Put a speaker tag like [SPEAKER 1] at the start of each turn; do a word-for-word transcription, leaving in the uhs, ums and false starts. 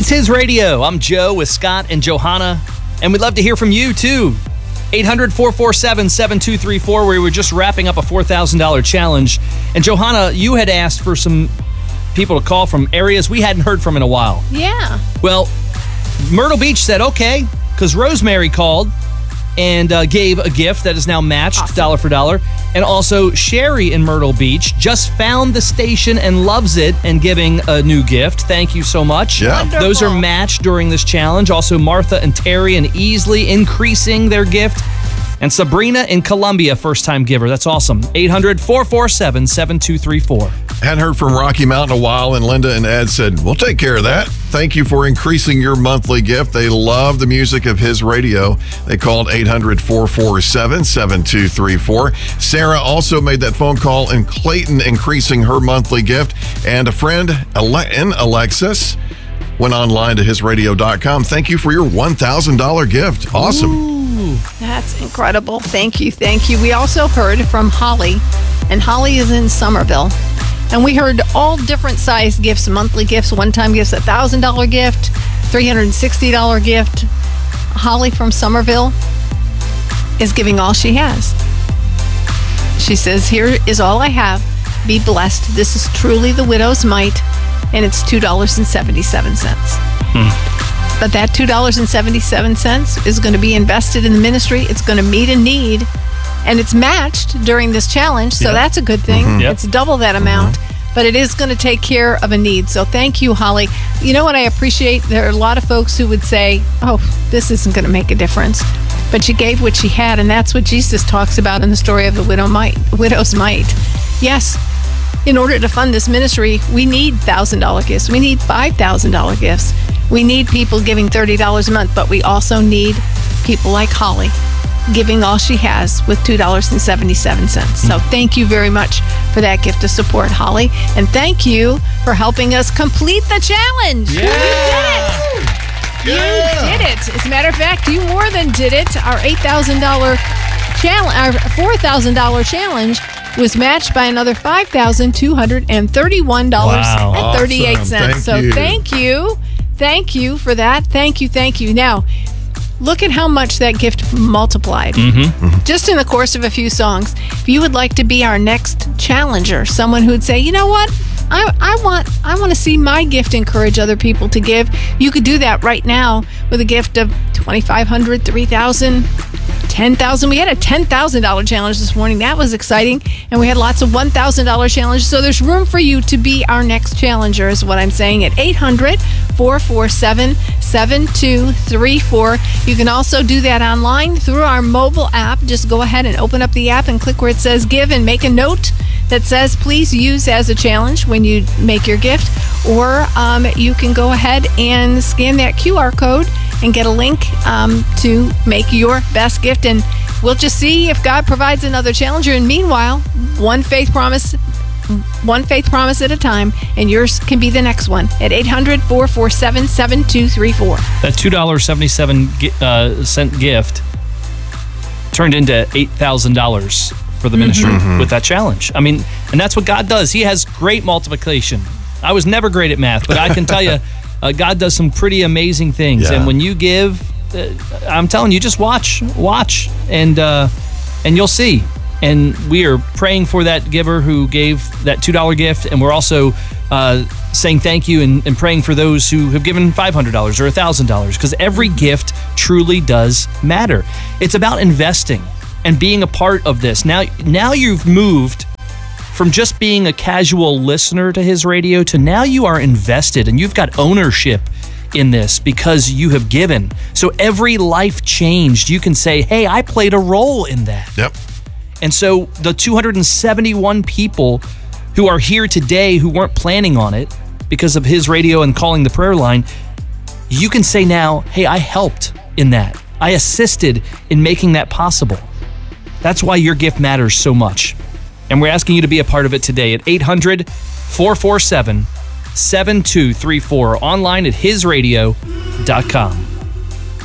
[SPEAKER 1] It's His Radio. I'm Joe with Scott and Johanna, and we'd love to hear from you, too. eight hundred, four four seven, seven two three four. We were just wrapping up a four thousand dollars challenge. And Johanna, you had asked for some people to call from areas we hadn't heard from in a while.
[SPEAKER 2] Yeah.
[SPEAKER 1] Well, Myrtle Beach said okay, because Rosemary called and uh, gave a gift that is now matched awesome. dollar for dollar. And also Sherry in Myrtle Beach just found the station and loves it and giving a new gift. Thank you so much.
[SPEAKER 3] Yeah.
[SPEAKER 2] Wonderful.
[SPEAKER 1] Those are matched during this challenge. Also Martha and Terry and Easley increasing their gift. And Sabrina in Columbia, first-time giver. That's awesome. eight hundred, four four seven, seven two three four.
[SPEAKER 3] Hadn't heard from Rocky Mountain in a while, and Linda and Ed said, we'll take care of that. Thank you for increasing your monthly gift. They love the music of His Radio. They called eight hundred, four four seven, seven two three four. Sarah also made that phone call, and Clayton increasing her monthly gift. And a friend in Alexis went online to his radio dot com. Thank you for your one thousand dollars gift. Awesome.
[SPEAKER 2] Ooh, that's incredible. Thank you. Thank you. We also heard from Holly, and Holly is in Somerville. And we heard all different size gifts, monthly gifts, one-time gifts, a one thousand dollars gift, three hundred sixty dollars gift. Holly from Somerville is giving all she has. She says, here is all I have. Be blessed. This is truly the widow's mite, and it's two dollars and seventy-seven cents. Hmm. But that two dollars and seventy-seven cents is going to be invested in the ministry. It's going to meet a need. And it's matched during this challenge, so yep. that's a good thing. Mm-hmm. Yep. It's double that amount, mm-hmm. but it is going to take care of a need. So thank you, Holly. You know what I appreciate? There are a lot of folks who would say, oh, this isn't going to make a difference. But she gave what she had, and that's what Jesus talks about in the story of the widow mite, widow's mite. Yes, in order to fund this ministry, we need one thousand dollars gifts. We need five thousand dollars gifts. We need people giving thirty dollars a month, but we also need people like Holly giving all she has with two dollars and seventy-seven cents. So thank you very much for that gift of support, Holly. And thank you for helping us complete the challenge.
[SPEAKER 1] Yeah.
[SPEAKER 2] You did it.
[SPEAKER 3] Yeah.
[SPEAKER 2] You did it. As a matter of fact, you more than did it. Our eight thousand dollars challenge, our four thousand dollars challenge was matched by another five thousand two hundred thirty-one dollars
[SPEAKER 1] wow.
[SPEAKER 2] and thirty-eight cents.
[SPEAKER 3] Awesome.
[SPEAKER 2] So
[SPEAKER 3] Thank you.
[SPEAKER 2] thank you. Thank you for that. Thank you. Thank you. Now, look at how much that gift multiplied.
[SPEAKER 1] Mm-hmm.
[SPEAKER 2] Just in the course of a few songs. If you would like to be our next challenger, someone who'd say, you know what? I, I want I want to see my gift encourage other people to give. You could do that right now with a gift of twenty-five hundred dollars, three thousand dollars, ten thousand dollars. We had a ten thousand dollars challenge this morning. That was exciting. And we had lots of one thousand dollars challenges. So there's room for you to be our next challenger is what I'm saying at eight hundred, four four seven, seven two three four. You can also do that online through our mobile app. Just go ahead and open up the app and click where it says give and make a note that says please use as a challenge when you make your gift. Or um, you can go ahead and scan that Q R code and get a link um, to make your best gift. And we'll just see if God provides another challenger. And meanwhile, one faith promise one faith promise at a time, and yours can be the next one at eight hundred, four four seven, seven two three four.
[SPEAKER 1] That two dollars and seventy-seven cent gift turned into eight thousand dollars for the ministry mm-hmm. with that challenge. I mean, and that's what God does. He has great multiplication. I was never great at math, but I can tell you, uh, God does some pretty amazing things.
[SPEAKER 3] Yeah.
[SPEAKER 1] And when you give, uh, I'm telling you, just watch, watch, and uh, and you'll see. And we are praying for that giver who gave that two dollars gift, and we're also uh, saying thank you and, and praying for those who have given five hundred dollars or one thousand dollars, because every gift truly does matter. It's about investing and being a part of this. Now, now you've moved from just being a casual listener to His Radio to now you are invested and you've got ownership in this because you have given. So every life changed, you can say, hey, I played a role in that.
[SPEAKER 3] Yep.
[SPEAKER 1] And so the two hundred seventy-one people who are here today who weren't planning on it because of His Radio and calling the prayer line, you can say now, hey, I helped in that. I assisted in making that possible. That's why your gift matters so much. And we're asking you to be a part of it today at eight hundred, four four seven, seven two three four, online at his radio dot com.